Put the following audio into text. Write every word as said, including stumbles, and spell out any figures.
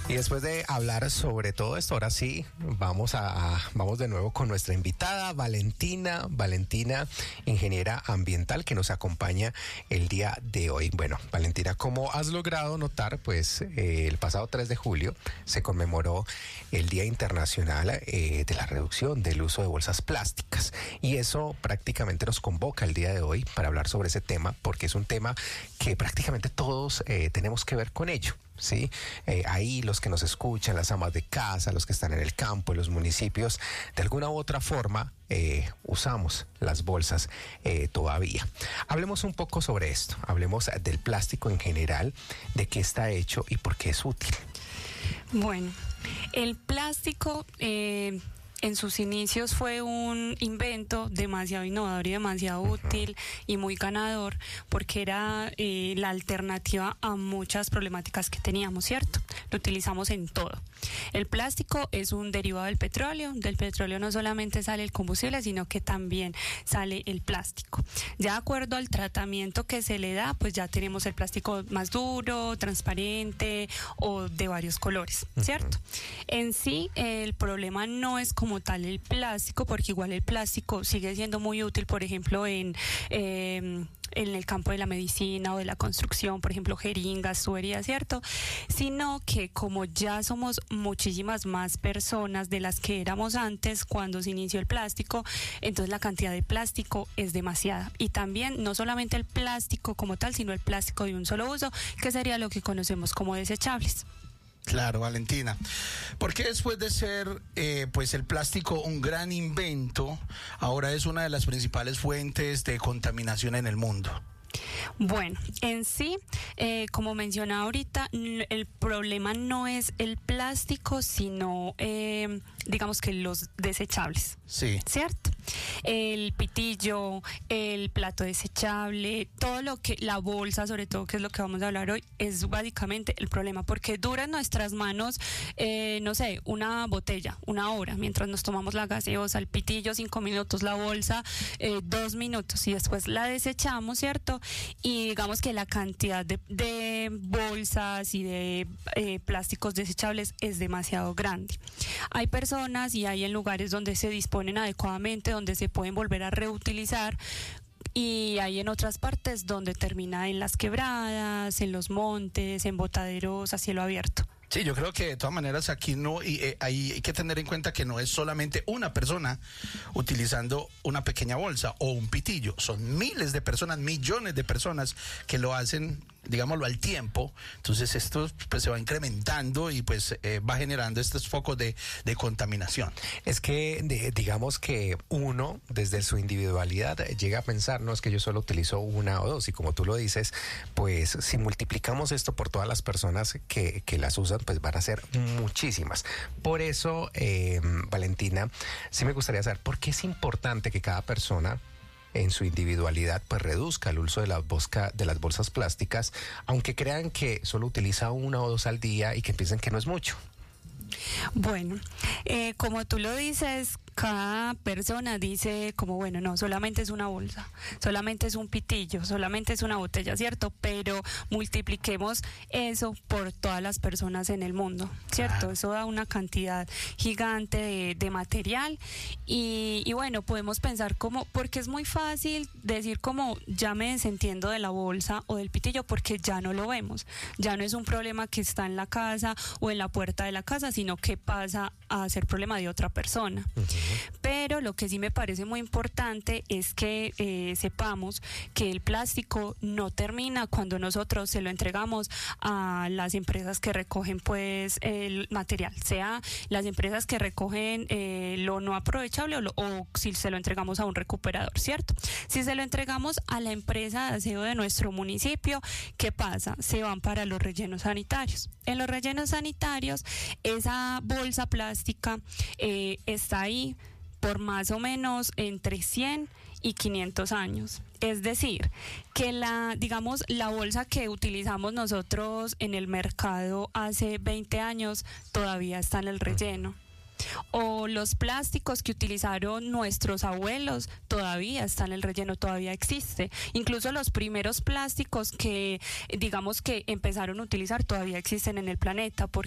Y después de hablar sobre todo esto, ahora sí, vamos a, a vamos de nuevo con nuestra invitada, Valentina, Valentina, ingeniera ambiental, que nos acompaña el día de hoy. Bueno, Valentina, como has logrado notar, pues eh, el pasado tres de julio se conmemoró el Día Internacional eh, de la Reducción del Uso de Bolsas Plásticas. Y eso prácticamente nos convoca el día de hoy para hablar sobre ese tema, porque es un tema que prácticamente todos eh, tenemos que ver con ello. Sí, eh, ahí los que nos escuchan, las amas de casa, los que están en el campo, en los municipios, de alguna u otra forma eh, usamos las bolsas eh, todavía. Hablemos un poco sobre esto, hablemos del plástico en general, de qué está hecho y por qué es útil. Bueno, el plástico eh, en sus inicios fue un invento demasiado innovador y demasiado uh-huh. útil y muy ganador, porque era eh, la alternativa a muchas problemáticas que teníamos, ¿cierto? Lo utilizamos en todo. El plástico es un derivado del petróleo. Del petróleo no solamente sale el combustible, sino que también sale el plástico. Ya de acuerdo al tratamiento que se le da, pues ya tenemos el plástico más duro, transparente o de varios colores, ¿cierto? Uh-huh. En sí, el problema no es como tal el plástico, porque igual el plástico sigue siendo muy útil, por ejemplo, en... Eh, en el campo de la medicina o de la construcción, por ejemplo, jeringas, tuberías, ¿cierto? Sino que como ya somos muchísimas más personas de las que éramos antes cuando se inició el plástico, entonces la cantidad de plástico es demasiada. Y también no solamente el plástico como tal, sino el plástico de un solo uso, que sería lo que conocemos como desechables. Claro, Valentina. ¿Por qué después de ser eh, pues el plástico un gran invento, ahora es una de las principales fuentes de contaminación en el mundo? Bueno, en sí, eh, como mencionaba ahorita, el problema no es el plástico, sino eh, digamos que los desechables. Sí. ¿Cierto? El pitillo, el plato desechable, todo lo que, la bolsa sobre todo, que es lo que vamos a hablar hoy, es básicamente el problema, porque dura en nuestras manos, eh, no sé, una botella, una hora, mientras nos tomamos la gaseosa, el pitillo cinco minutos, la bolsa eh, dos minutos, y después la desechamos, ¿cierto? Y digamos que la cantidad de, de bolsas y de eh, plásticos desechables es demasiado grande. Hay personas y hay en lugares donde se disponen adecuadamente, donde se pueden volver a reutilizar, y hay en otras partes donde termina en las quebradas, en los montes, en botaderos a cielo abierto. Sí, yo creo que de todas maneras aquí no, y eh, hay, hay que tener en cuenta que no es solamente una persona utilizando una pequeña bolsa o un pitillo, son miles de personas, millones de personas que lo hacen, digámoslo, al tiempo. Entonces esto pues se va incrementando y pues eh, va generando estos focos de, de contaminación. Es que de, digamos que uno desde su individualidad llega a pensar, no es que yo solo utilizo una o dos, y como tú lo dices, pues si multiplicamos esto por todas las personas que, que las usan, pues van a ser muchísimas. Por eso, eh, Valentina, sí me gustaría saber por qué es importante que cada persona en su individualidad pues reduzca el uso de las, bosca, de las bolsas plásticas, aunque crean que solo utiliza una o dos al día y que piensen que no es mucho. Bueno, eh, como tú lo dices, cada persona dice como, bueno, no, solamente es una bolsa, solamente es un pitillo, solamente es una botella, ¿cierto? Pero multipliquemos eso por todas las personas en el mundo, ¿cierto? Ah. Eso da una cantidad gigante de, de material y, y bueno, podemos pensar como, porque es muy fácil decir como, ya me desentiendo de la bolsa o del pitillo porque ya no lo vemos, ya no es un problema que está en la casa o en la puerta de la casa, sino que pasa a ser problema de otra persona. Uh-huh. Pero lo que sí me parece muy importante es que eh, sepamos que el plástico no termina cuando nosotros se lo entregamos a las empresas que recogen pues el material, sea las empresas que recogen eh, lo no aprovechable o, lo, o si se lo entregamos a un recuperador, ¿cierto? Si se lo entregamos a la empresa de aseo de nuestro municipio, ¿qué pasa? Se van para los rellenos sanitarios. En los rellenos sanitarios, esa bolsa plástica eh, está ahí por más o menos entre cien y quinientos años. Es decir, que la, digamos, la bolsa que utilizamos nosotros en el mercado hace veinte años todavía está en el relleno. O los plásticos que utilizaron nuestros abuelos todavía están en el relleno, todavía existe. Incluso los primeros plásticos que, digamos, que empezaron a utilizar todavía existen en el planeta.